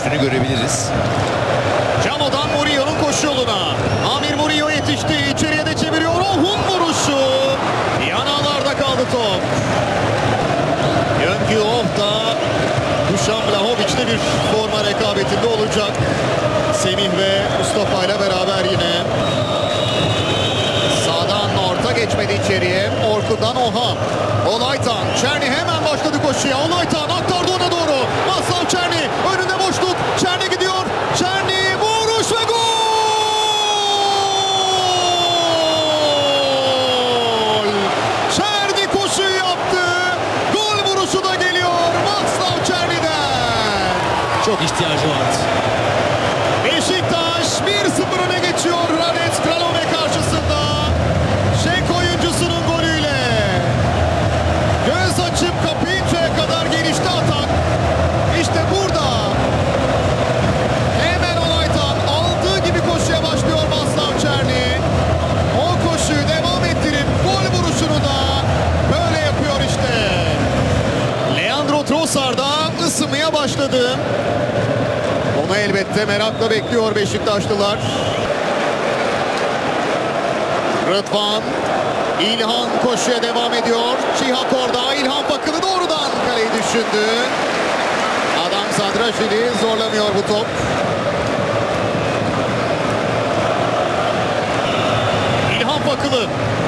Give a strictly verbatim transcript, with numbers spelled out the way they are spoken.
düştüğünü görebiliriz. Camo'dan Murillo'nun koşu yoluna. Amir Murillo yetişti. İçeriye de çeviriyor. Ohun vuruşu. Yanağlarda kaldı top. Yöngü Oh da Dušan Vlahovic'le bir forma rekabetinde olacak. Semih ve Mustafa ile beraber yine. Sağdan orta geçmedi içeriye. Orkun'dan Oha. Olaytan. Çerni hemen başladı koşuya. Olaytan aktardı ona doğru. Václav Černý. Önünde boşluk. Černý gidiyor. Černý vuruş ve gol! Černý koşuyu yaptı. Gol vuruşu da geliyor. Václav Černy'den. Çok ihtiyacı vardı. Beşiktaş bir sıfır öne geçiyor Hradec Kralove karşısında. Çek oyuncusunun golüyle. Göz açıp kapayıncaya kadar gelişti atak. İşte burada. Hemen Olaytan aldığı gibi koşuya başlıyor Václav Černý. O koşuyu devam ettirip gol vuruşunu da böyle yapıyor işte. Leandro Trossard da ısınmaya başladı. Onu elbette merakla bekliyor Beşiktaşlılar. Rıdvan, İlhan koşuya devam ediyor. Çihak orada, İlhan Bakılı doğrudan kaleyi düşündü. Adam Sadraşili zorlamıyor bu top. İlhan Bakılı